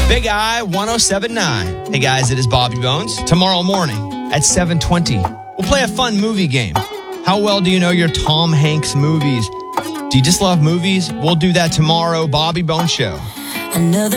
Big Eye 107.9. Hey guys, it is Bobby Bones. Tomorrow morning at 7:20, we'll play a fun movie game. How well do you know your Tom Hanks movies? Do you just love movies? We'll do that tomorrow. Bobby Bones Show. Another